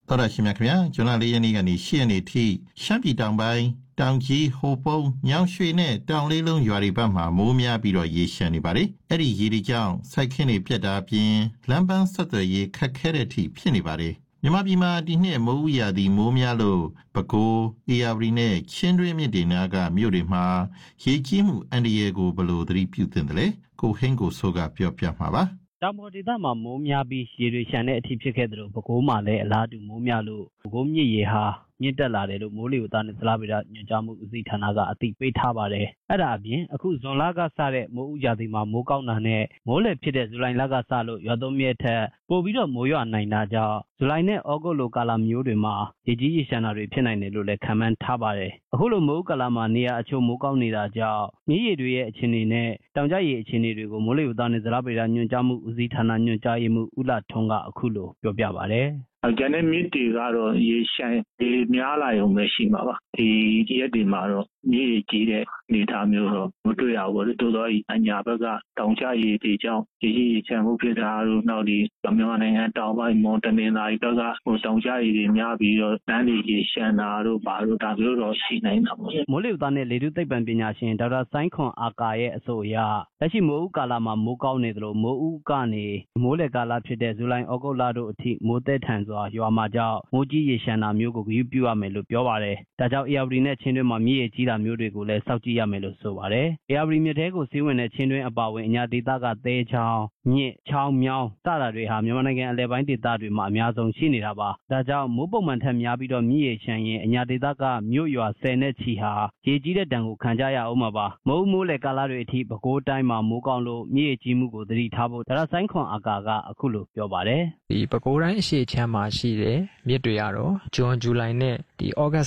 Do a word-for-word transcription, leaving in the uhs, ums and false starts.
သောရရှိမြခင်ဗျာကျွန်တော်လေးရနေ့ကနေရှေ့နေ့ထိရှမ်းပြည်တောင်ပိုင်းတောင်ကြီးဟိုပုံညောင်ရွှေနဲ့တောင်လေးလုံးရွာတွေဘက်မှာမိုးများပြီးတော့ရေရှမ်းနေပါတယ်အဲ့ဒီရေတွေကြောင့်စိုက်ခင်းတွေပြတ်တာပြင်လမ်းပန်းဆက်သွယ်ရေးခက်ခဲတဲ့အထိဖြစ်နေပါတယ်မြန်မာပြည်မှာဒီနှစ်မိုးရာသီမိုးများလို့ပဲခူးအေရဝတီနဲ့ချင်းတွင်းမြစ်တွေနာကမြို့တွေမှာရေကြီးမှုအန္တရာယ်ကိုဘယ်လိုသတိပြုသင့်တယ်လဲကိုဟင်းကိုဆိုးကပြောပြမှာပါတောင်ပေါ်ဒေသမှာမိုးများပြီးရေတွေရှမ်းတဲ့အထိဖြစ်ခဲ့သလိုပဲခူးမှာလည်းအလားတူမိုးများလို့ပဲခူးမြစ်ရေဟာမြင့်တက်လာတယ်လို့မိုးလေဝသနဲ့ဇလဗေဒညွှန်ကြားမှုဦးစီးဌာနကအသိပေးထားပါတယ်။အဲ့ဒါအပြင်အခုဇွန်လကစတဲ့မိုးဥရာသီမှာမိုးကောင်းတာနဲ့မိုးလေဖြစ်တဲ့ဇူလိုင်လကစလို့ရွာသွန်းမြစ်ထက်ပိုပြီးတော့မိုးရွာနိုင်တာကြောင့်ဇူလိုင်နဲ့ဩဂုတ်လိုကာလမျိုးတွေမှာရေကြီးရေရှမ်းတာတွေဖြစ်နိုင်တယ်လို့လည်းခန့်မှန်းထားပါတယ်။အခုလိုမိုးကာလမှာနေရာအချို့မိုးကောင်းနေတာကြောင့်မြစ်ရေတွေရဲ့အခြေအနေနဲ့တောင်ကျရေအခြေအနေတွေကိုမိုးလေဝသနဲ့ဇလဗေဒညွှန်ကြားမှုဦးစီးဌာနညွှန်ကြားရေးမှူးဦးလှထွန်းကအခုလိုပြောပြပါတယ်။ကျန်တဲ့မြစ်တွေကတော့ရေရှမ်းရေများလာရုံပဲရှိမှာပါဒီရက်တွေမှာတော့မြေကြီးတဲ့နေသားမျိုးတော့မတွေ့ရဘူးတိုးတော့အညာဘက်ကတောင်ကျရေတွေကြောင့်ရေကြီးရေချမ်းမှုဖြစ်တာတို့နောက်ဒီမြန်မာနိုင်ငံတောင်ပိုင်းမွန်တနင်္သာရီဘက်ကဟိုတောင်ကျရေတွေများပြီးတော့တန်းတွေရေရှမ်းတာတို့ဘာလို့ဒါမျိုးတော့ရှိနိုင်တာပေါ့မိုးလေဝသနဲ့လေထုသိပ္ပံပညာရှင်ဒေါက်တာဆိုင်းခွန်အာကာရဲ့အဆိုအရလက်ရှိမိုးဥကာလမှာမိုးကောင်းနေသလိုမိုးဥကနေမိုးလေကာလဖြစ်တဲ့ဇူလိုင်ဩဂုတ်လတို့အထိမိုးသက်ထန်စွာရွာမှာကြောင့်မိုးကြီးရေရှမ်းတာမျိုးကိုဂရုပြုရမယ်လို့ပြောပါတယ်ဒါကြောင့်အေရဝတီနဲ့ချင်းတွင်းမှာမြစ်ရေကြီးတာမျိုးတွေကိုလည်းစောင့်ကြည့်ရမယ်လို့ဆိုပါတယ်အေရဝတီမြစ်ထဲကိုစီးဝင်တဲ့ချင်းတွင်းအပါအဝင်အညာဒေသကသဲချောင်းမြစ်ချောင်းမြောင်းစတာတွေဟာမြန်မာနိုင်ငံအလဲပိုင်းဒေသတွေမှာအများဆုံးရှိနေတာပါဒါကြောင့်မိုးပုံမှန်ထက်များပြီးတော့မြစ်ရေရှမ်းရင်အညာဒေသကမြို့ရွာဆယ်နဲ့ချီဟာရေကြီးတဲ့ဒဏ်ကိုခံကြရအောင်မှာပါမိုးမိုးလေကာလတွေအထိပဲခူးတိုင်းမှာမိုးကောင်းလို့မြစ်ရေကြီးမှုကိုသတိထားဖို့ဒါရဆိုင်ခွန်အာကာကအခုလိုပြောပါတယ်ဒီပဲခူးတိုင်းအရှေ့ချမ်းမှာရှိတဲ့မြစ်တွေကတော့ဂျွန်ဇူလိုင်နဲ့ဒီဩဂတ်